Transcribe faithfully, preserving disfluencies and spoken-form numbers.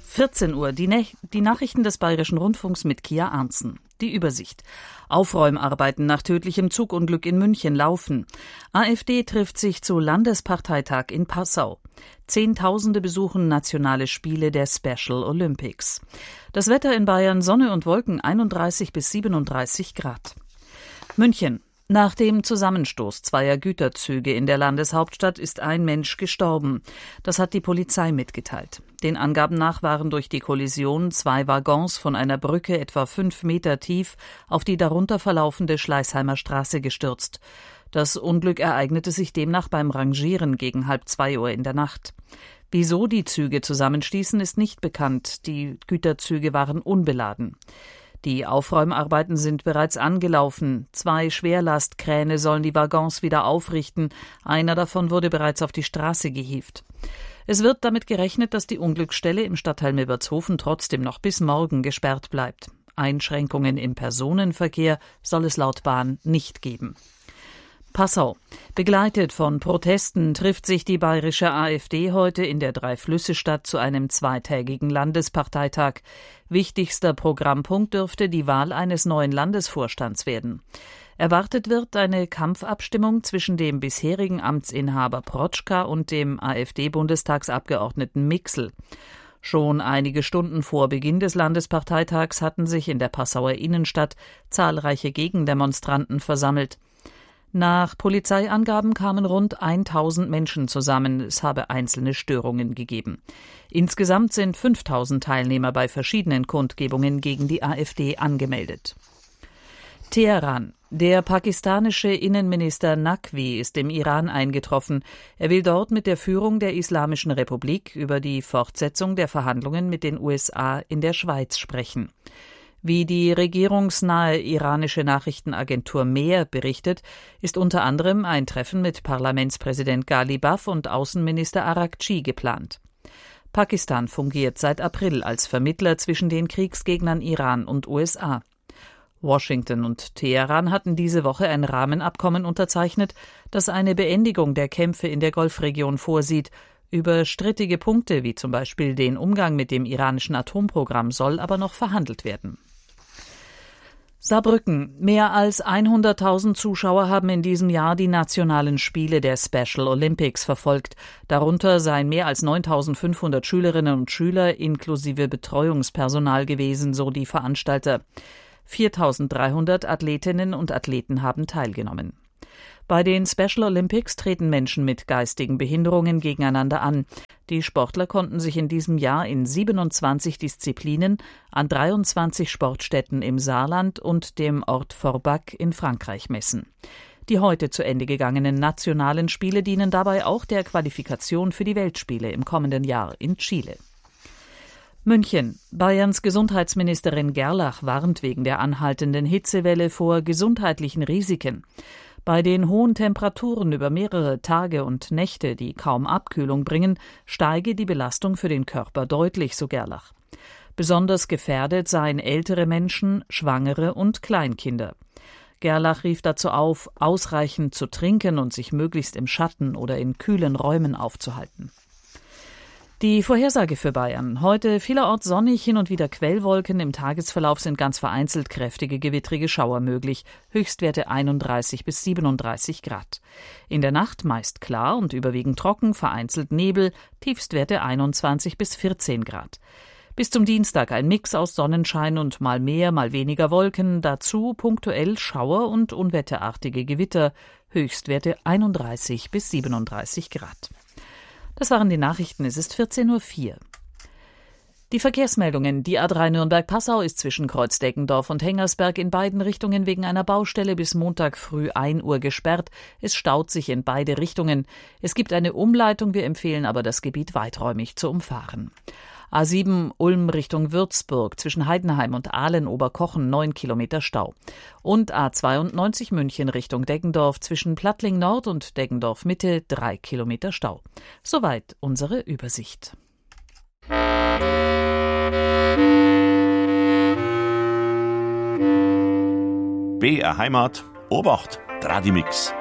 vierzehn Uhr, die, ne- die Nachrichten des Bayerischen Rundfunks mit Kia Arntzen. Die Übersicht. Aufräumarbeiten nach tödlichem Zugunglück in München laufen. AfD trifft sich zu Landesparteitag in Passau. Zehntausende besuchen nationale Spiele der Special Olympics. Das Wetter in Bayern: Sonne und Wolken, einunddreißig bis siebenunddreißig Grad. München. Nach dem Zusammenstoß zweier Güterzüge in der Landeshauptstadt ist ein Mensch gestorben. Das hat die Polizei mitgeteilt. Den Angaben nach waren durch die Kollision zwei Waggons von einer Brücke etwa fünf Meter tief auf die darunter verlaufende Schleißheimer Straße gestürzt. Das Unglück ereignete sich demnach beim Rangieren gegen halb zwei Uhr in der Nacht. Wieso die Züge zusammenstießen, ist nicht bekannt. Die Güterzüge waren unbeladen. Die Aufräumarbeiten sind bereits angelaufen. Zwei Schwerlastkräne sollen die Waggons wieder aufrichten. Einer davon wurde bereits auf die Straße gehievt. Es wird damit gerechnet, dass die Unglücksstelle im Stadtteil Milbertshofen trotzdem noch bis morgen gesperrt bleibt. Einschränkungen im Personenverkehr soll es laut Bahn nicht geben. Passau. Begleitet von Protesten trifft sich die bayerische AfD heute in der Drei-Flüsse-Stadt zu einem zweitägigen Landesparteitag. Wichtigster Programmpunkt dürfte die Wahl eines neuen Landesvorstands werden. Erwartet wird eine Kampfabstimmung zwischen dem bisherigen Amtsinhaber Protschka und dem AfD-Bundestagsabgeordneten Mixl. Schon einige Stunden vor Beginn des Landesparteitags hatten sich in der Passauer Innenstadt zahlreiche Gegendemonstranten versammelt. Nach Polizeiangaben kamen rund tausend Menschen zusammen. Es habe einzelne Störungen gegeben. Insgesamt sind fünftausend Teilnehmer bei verschiedenen Kundgebungen gegen die AfD angemeldet. Teheran. Der pakistanische Innenminister Naqvi ist im Iran eingetroffen. Er will dort mit der Führung der Islamischen Republik über die Fortsetzung der Verhandlungen mit den U S A in der Schweiz sprechen. Wie die regierungsnahe iranische Nachrichtenagentur Mehr berichtet, ist unter anderem ein Treffen mit Parlamentspräsident Ghalibaf und Außenminister Araghchi geplant. Pakistan fungiert seit April als Vermittler zwischen den Kriegsgegnern Iran und U S A. Washington und Teheran hatten diese Woche ein Rahmenabkommen unterzeichnet, das eine Beendigung der Kämpfe in der Golfregion vorsieht. Über strittige Punkte wie zum Beispiel den Umgang mit dem iranischen Atomprogramm soll aber noch verhandelt werden. Saarbrücken. Mehr als hunderttausend Zuschauer haben in diesem Jahr die nationalen Spiele der Special Olympics verfolgt. Darunter seien mehr als neuntausendfünfhundert Schülerinnen und Schüler inklusive Betreuungspersonal gewesen, so die Veranstalter. viertausenddreihundert Athletinnen und Athleten haben teilgenommen. Bei den Special Olympics treten Menschen mit geistigen Behinderungen gegeneinander an. Die Sportler konnten sich in diesem Jahr in siebenundzwanzig Disziplinen an dreiundzwanzig Sportstätten im Saarland und dem Ort Forbach in Frankreich messen. Die heute zu Ende gegangenen nationalen Spiele dienen dabei auch der Qualifikation für die Weltspiele im kommenden Jahr in Chile. München. Bayerns Gesundheitsministerin Gerlach warnt wegen der anhaltenden Hitzewelle vor gesundheitlichen Risiken. Bei den hohen Temperaturen über mehrere Tage und Nächte, die kaum Abkühlung bringen, steige die Belastung für den Körper deutlich, so Gerlach. Besonders gefährdet seien ältere Menschen, Schwangere und Kleinkinder. Gerlach rief dazu auf, ausreichend zu trinken und sich möglichst im Schatten oder in kühlen Räumen aufzuhalten. Die Vorhersage für Bayern. Heute vielerorts sonnig, hin und wieder Quellwolken. Im Tagesverlauf sind ganz vereinzelt kräftige gewittrige Schauer möglich. Höchstwerte einunddreißig bis siebenunddreißig Grad. In der Nacht meist klar und überwiegend trocken, vereinzelt Nebel. Tiefstwerte einundzwanzig bis vierzehn Grad. Bis zum Dienstag ein Mix aus Sonnenschein und mal mehr, mal weniger Wolken. Dazu punktuell Schauer und unwetterartige Gewitter. Höchstwerte einunddreißig bis siebenunddreißig Grad. Das waren die Nachrichten. Es ist vierzehn Uhr vier. Die Verkehrsmeldungen. Die A drei Nürnberg-Passau ist zwischen Kreuz-Deggendorf und Hengersberg in beiden Richtungen wegen einer Baustelle bis Montag früh ein Uhr gesperrt. Es staut sich in beide Richtungen. Es gibt eine Umleitung. Wir empfehlen aber, das Gebiet weiträumig zu umfahren. A sieben Ulm Richtung Würzburg zwischen Heidenheim und Ahlen-Oberkochen neun Kilometer Stau. Und A zweiundneunzig München Richtung Deggendorf zwischen Plattling Nord und Deggendorf Mitte drei Kilometer Stau. Soweit unsere Übersicht. B R Heimat, Obacht, Tradimix.